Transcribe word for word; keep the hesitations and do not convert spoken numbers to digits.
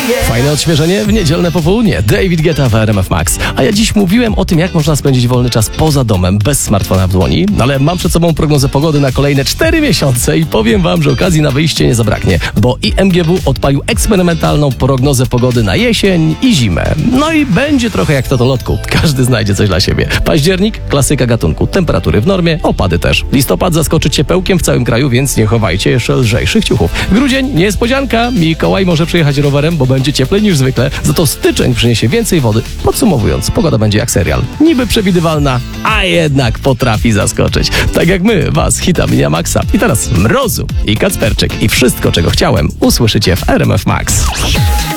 Fajne odświeżenie w niedzielne popołudnie. David Guetta w R M F Max. A ja dziś mówiłem o tym, jak można spędzić wolny czas poza domem, bez smartfona w dłoni. Ale mam przed sobą prognozę pogody na kolejne cztery miesiące i powiem wam, że okazji na wyjście nie zabraknie. Bo I M G W odpalił eksperymentalną prognozę pogody na jesień i zimę. No i będzie trochę jak w totolotku. Każdy znajdzie coś dla siebie. Październik, klasyka gatunku. Temperatury w normie, opady też. Listopad zaskoczy ciepełkiem w całym kraju, więc nie chowajcie jeszcze lżejszych ciuchów. Grudzień, niespodzianka. Mikołaj może przyjechać rowerem, bo będzie cieplej niż zwykle. Za to styczeń przyniesie więcej wody. Podsumowując, pogoda będzie jak serial. Niby przewidywalna, a jednak potrafi zaskoczyć. Tak jak my, was, hitami na maksa. I teraz Mrozu i Kacperczyk i wszystko, czego chciałem, usłyszycie w R M F Max.